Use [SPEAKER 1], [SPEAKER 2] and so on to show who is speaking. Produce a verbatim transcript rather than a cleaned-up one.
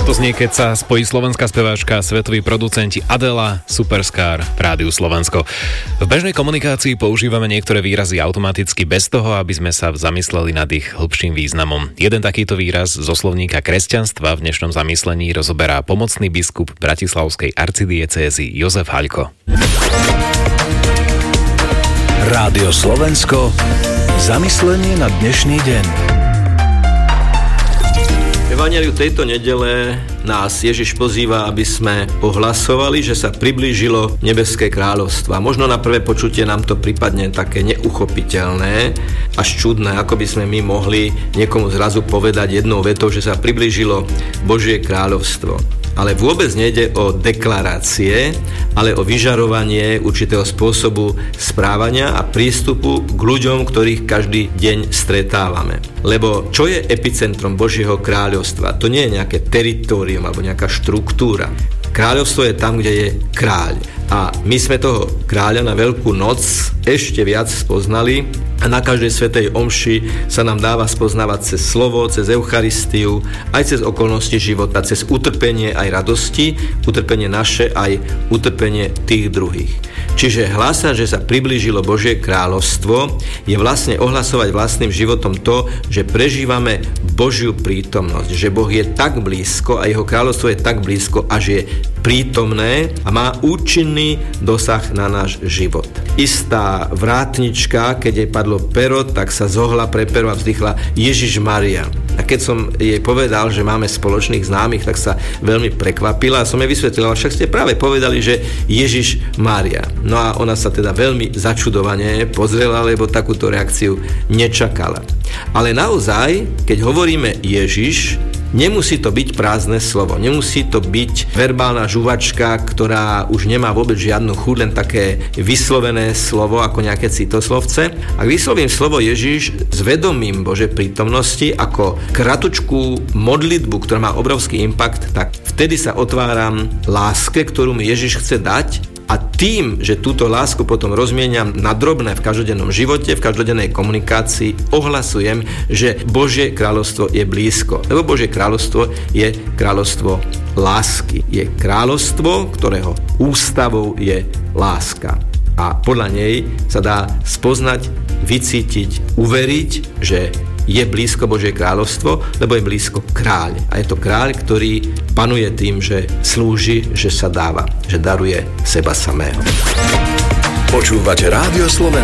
[SPEAKER 1] Takto znie, keď sa spojí slovenská speváčka a svetoví producenti Adela, Superstar, Rádiu Slovensko. V bežnej komunikácii používame niektoré výrazy automaticky bez toho, aby sme sa zamysleli nad ich hlbším významom. Jeden takýto výraz zo slovníka kresťanstva v dnešnom zamyslení rozoberá pomocný biskup bratislavskej arcidiecézy Jozef Haľko.
[SPEAKER 2] Rádio Slovensko. Zamyslenie na dnešný deň.
[SPEAKER 3] V evanjeliu tejto nedele nás Ježiš pozýva, aby sme ohlasovali, že sa priblížilo nebeské kráľovstvo. A možno na prvé počutie nám to prípadne také neuchopiteľné, až čudné, ako by sme my mohli niekomu zrazu povedať jednou vetou, že sa priblížilo Božie kráľovstvo. Ale vôbec nejde o deklarácie, ale o vyžarovanie určitého spôsobu správania a prístupu k ľuďom, ktorých každý deň stretávame. Lebo čo je epicentrom Božieho kráľovstva? To nie je nejaké teritorium alebo nejaká štruktúra. Kráľovstvo je tam, kde je kráľ. A my sme toho kráľa na Veľkú noc ešte viac spoznali a na každej svätej omši sa nám dáva spoznávať cez slovo, cez Eucharistiu, aj cez okolnosti života, cez utrpenie aj radosti, utrpenie naše aj utrpenie tých druhých. Čiže hlásať, že sa priblížilo Božie kráľovstvo, je vlastne ohlasovať vlastným životom to, že prežívame Božiu prítomnosť, že Boh je tak blízko a jeho kráľovstvo je tak blízko, až je prítomné a má účinný dosah na náš život. Istá vrátnička, keď jej padlo pero, tak sa zohla pre pero a vzdychla Ježiš Mária. A keď som jej povedal, že máme spoločných známych, tak sa veľmi prekvapila a som jej vysvetlil, však ste práve povedali, že Ježiš Mária. No a ona sa teda veľmi začudovane pozrela, lebo takúto reakciu nečakala. Ale naozaj, keď hovoríme Ježiš, nemusí to byť prázdne slovo, nemusí to byť verbálna žuvačka, ktorá už nemá vôbec žiadnu chuť, len také vyslovené slovo ako nejaké citoslovce. Ak vyslovím slovo Ježiš s vedomím Božej prítomnosti ako kratučkú modlitbu, ktorá má obrovský impact, tak vtedy sa otváram láske, ktorú mi Ježiš chce dať. A tým, že túto lásku potom rozmieniam na drobné v každodennom živote, v každodennej komunikácii, ohlasujem, že Božie kráľovstvo je blízko. Lebo Božie kráľovstvo je kráľovstvo lásky. Je kráľovstvo, ktorého ústavou je láska. A podľa nej sa dá spoznať, vycítiť, uveriť, že je blízko Božie kráľovstvo, lebo je blízko kráľ. A je to kráľ, ktorý panuje tým, že slúži, že sa dáva, že daruje seba samého.
[SPEAKER 2] Počúvate Rádio Slovensko.